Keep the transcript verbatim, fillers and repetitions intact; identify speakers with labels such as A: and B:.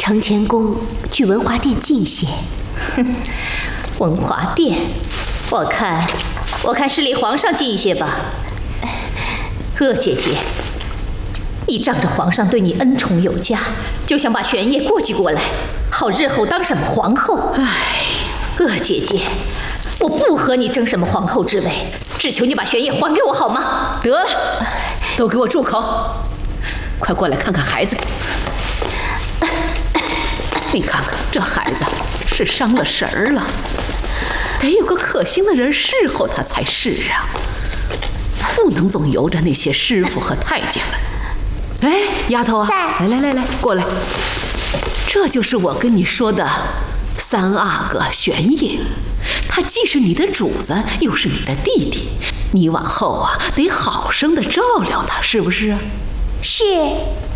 A: 承乾宫去文华殿进献。
B: 哼，文华殿，我看，我看是离皇上近一些吧。鄂姐姐，你仗着皇上对你恩宠有加，就想把玄烨过继过来，好日后当什么皇后？
C: 唉，
B: 鄂姐姐，我不和你争什么皇后之位，只求你把玄烨还给我好吗？
C: 得了，都给我住口！快过来看看孩子。你看看这孩子是伤了神儿了，得有个可信的人侍候他才是啊，不能总由着那些师傅和太监们。哎，丫头啊，来来来来，过来，这就是我跟你说的三阿哥玄烨，他既是你的主子，又是你的弟弟，你往后啊得好生的照料他，是不是？
A: 是。